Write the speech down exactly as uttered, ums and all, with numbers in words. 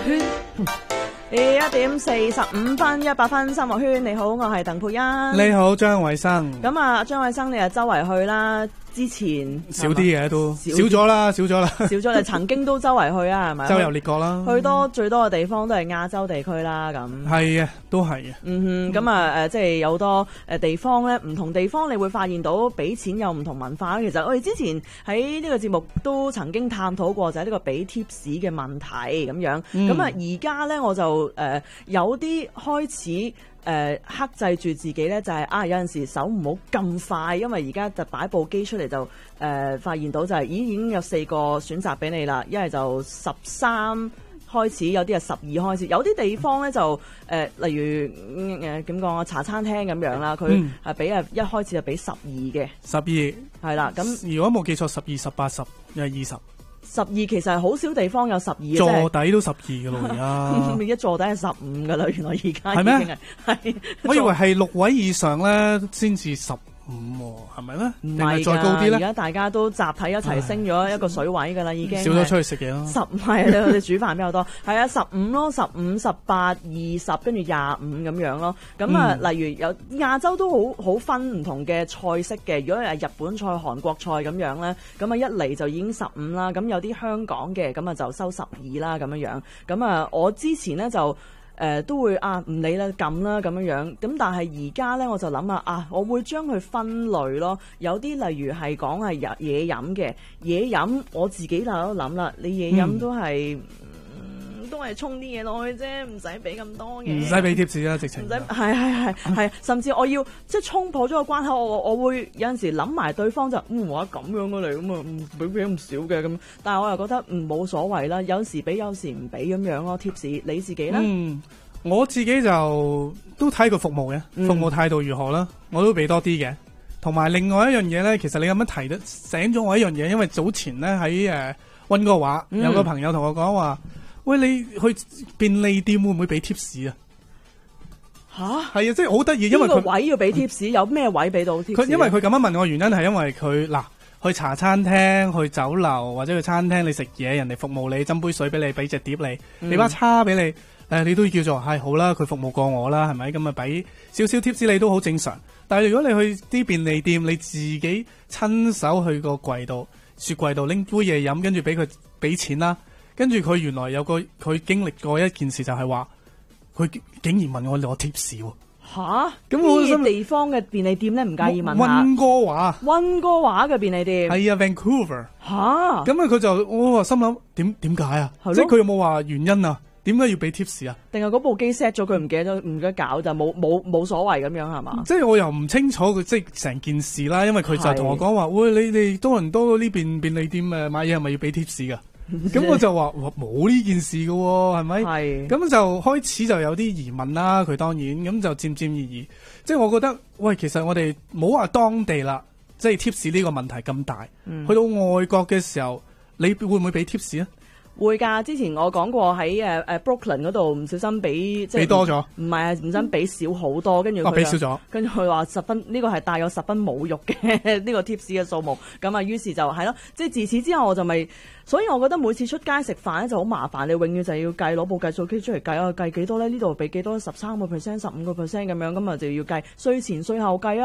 圈。一點四十五分，一百分生活圈。你好，我係鄧佩欣。 你好，張偉生。 咁啊，張偉生，你啊周圍去啦。之前少啲嘅都少咗啦，少咗啦， 少咗。你曾經都周圍去啊，係咪？ 周遊列國啦， 去多最多嘅地方都係亞洲地區啦。咁係啊，都係啊。 嗯哼，咁啊誒，即係有好多誒地方咧，唔同地方你會發現到俾錢有唔同文化。其實我哋之前喺呢個節目都曾經探討過，就係呢個俾貼士嘅問題咁樣。咁啊、嗯，而家咧我就誒、呃、有啲開始。誒、呃、克制住自己咧，就係、是、啊有陣時手唔好咁快，因為而家就擺部機出嚟就誒、呃、發現到就係、是、咦已經有四個選擇俾你啦，一係就十三開始，有啲係十二開始，有啲地方咧就誒、呃、例如誒點講啊茶餐廳咁樣啦，佢係俾啊一開始就俾十二嘅，十二係啦，咁如果冇記錯十二、十八、十又係二十。十二其實係好少地方有十二嘅，坐底都十二嘅咯，而家一坐底係十五嘅啦，原來而家已經係係，我以為係六位以上咧先至十五，係咪咧？唔係再高啲咧？而家大家都集體一齊升咗一個水位㗎啦，已經少咗出去食嘢咯。十唔係你哋煮飯比較多，係啊，十五咯，十五、十八、二十，跟住廿五咁樣咯。咁啊，嗯、例如有亞洲都好好分唔同嘅菜式嘅。如果係日本菜、韓國菜咁樣咧，咁啊一嚟就已經十五啦。咁有啲香港嘅咁啊就收十二啦咁樣樣。咁啊，我之前咧就。誒、呃、都會啊唔理啦撳啦咁樣樣，咁但係而家咧我就諗啊啊，我會將佢分類咯。有啲例如係講係嘢嘢飲嘅嘢飲，我自己就喺度諗啦，你嘢飲都係。嗯都係沖啲嘢落去啫，唔使俾咁多嘢，唔使俾貼士啦，直情唔使，係係係係，甚至我要即係衝破咗個關口，我我會有陣時諗埋對方就嗯話咁樣嘅嚟咁啊，唔俾俾咁少嘅咁，但係我又覺得唔冇所謂啦，有時俾有時唔俾咁樣咯。貼士你自己咧？嗯，我自己就都睇個服務嘅，服務態度如何啦，我都俾多啲嘅。同埋另外一樣嘢咧，其實你咁樣提得醒咗我一樣嘢，因為早前咧喺誒溫哥華、嗯、有個朋友同我講話。喂，你去便利店會唔會俾貼士啊？吓，係啊，即係好得意，因為佢位要俾貼士，有咩位俾到貼士？佢因為佢咁樣問我，原因係因為佢嗱去茶餐廳、去酒樓或者去餐廳，你食嘢，人哋服務你，斟杯水俾你，俾隻碟你，俾把叉俾你，誒、呃，你都叫做係好啦，佢服務過我啦，係咪？咁啊，俾少少貼士你都好正常。但係如果你去啲便利店，你自己親手去個櫃度、雪櫃度拎杯嘢飲，跟住俾佢俾錢啦。跟住佢原來有個佢經歷過一件事，就係話佢竟然問我攞貼士喎。吓？咁我地方嘅便利店咧唔介意問下？溫哥華，溫哥華嘅便利店係啊 Vancouver。吓？咁啊佢就我話心諗點點解啊？即係佢有冇話原因啊？點解要俾貼士啊？定係嗰部機 set 咗佢唔記得唔記得搞就冇冇冇所謂咁樣係嘛？即係我又唔清楚佢即係成件事啦，因為佢就同我講話，喂，你哋多倫多呢邊便利店誒買嘢係咪要俾貼士噶？咁我就話冇呢件事㗎喎，係咪？係。咁就開始就有啲疑問啦。佢當然咁就漸漸而而，即係我覺得，喂，其實我哋冇話當地啦，即係貼士呢個問題咁大，嗯、去到外國嘅時候，你會唔會俾貼士啊？會㗎，之前我講過喺誒誒 Brooklyn 嗰度唔小心俾即係俾多咗，唔係啊，唔小心俾少好多，跟住佢俾少咗，跟住佢話十分呢個係帶有十分侮辱嘅呢個 tips 嘅數目，咁啊於是就係咯，即係自此之後我就咪，所以我覺得每次出街食飯咧就好麻煩，你永遠就係要計攞部計數機出嚟計啊，計幾多咧？呢度俾幾多？十三個 percent、十五個 percent 咁樣，咁啊就要計稅前稅後計啊。